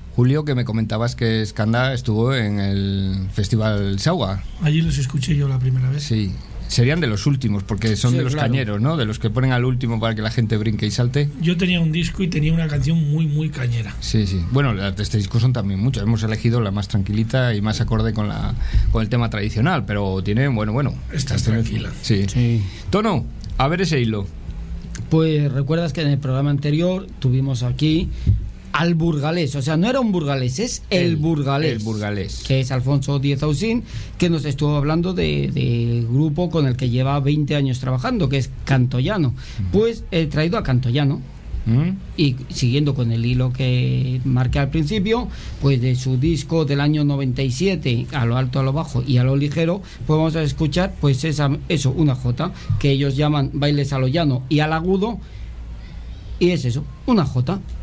Julio, que me comentabas que Skanda estuvo en el Festival Sawa. Allí los escuché yo la primera vez. Sí, serían de los últimos, porque son de los claro. cañeros, ¿no? De los que ponen al último para que la gente brinque y salte. Yo tenía un disco y tenía una canción muy, muy cañera. Sí, sí. Bueno, las de este disco son también muchas. Hemos elegido la más tranquilita y más acorde con el tema tradicional, pero tiene, bueno. Esta es tranquila. Sí. Sí. Tono, a ver ese hilo. Pues recuerdas que en el programa anterior tuvimos aquí al burgalés, o sea, no era un burgalés, es el burgalés. El burgalés. Que es Alfonso Díez Ausín, que nos estuvo hablando del grupo con el que lleva 20 años trabajando, que es Cantollano. Pues he traído a Cantollano. Y siguiendo con el hilo que marqué al principio, pues de su disco del año 97, a lo alto, a lo bajo y a lo ligero, pues vamos a escuchar pues eso, una jota, que ellos llaman bailes a lo llano y al agudo, y es eso, una jota.